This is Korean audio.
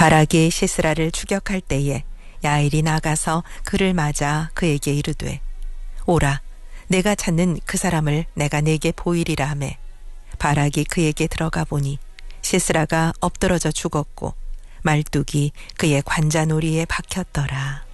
바락이 시스라를 추격할 때에 야일이 나가서 그를 맞아 그에게 이르되 오라 내가 찾는 그 사람을 내가 네게 보이리라 하매 바락이 그에게 들어가 보니 시스라가 엎드러져 죽었고 말뚝이 그의 관자놀이에 박혔더라.